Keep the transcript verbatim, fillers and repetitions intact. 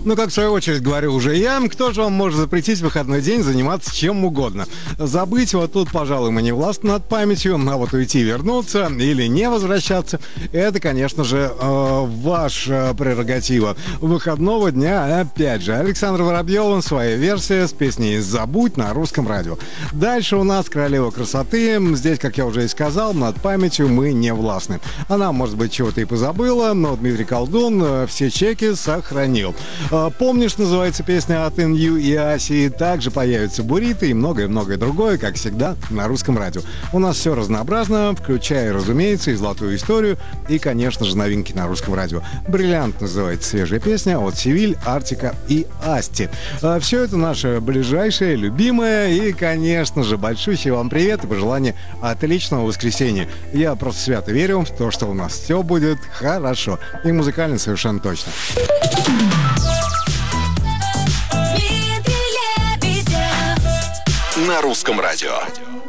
Ну, как в свою очередь говорю уже я, кто же вам может запретить в выходной день заниматься чем угодно? Забыть вот тут, пожалуй, мы не властны над памятью, а вот уйти, вернуться или не возвращаться, это, конечно же, э, ваша прерогатива выходного дня. Опять же, Александр Воробьев, своя версия с песней «Забудь» на Русском радио. Дальше у нас королева красоты. Здесь, как я уже и сказал, над памятью мы не властны. Она, может быть, чего-то и позабыла, но Дмитрий Колдун э, все чеки сохранил. Э, «Помнишь» называется песня от Инью и Аси. Также появится «Бурито» и многое-многое другое, как всегда, на Русском радио. У нас все разнообразно, включая, разумеется, и «Золотую историю», и, конечно же, новинки на Русском радио. «Бриллиант» называется свежая песня от Севиль, Артика и Асти. Э, все это наше ближайшее, любимое, и, конечно же, большущий вам привет и пожелание отличного воскресенья. Я просто свято верю в то, что у нас все будет хорошо. И музыкально совершенно точно. На Русском радио.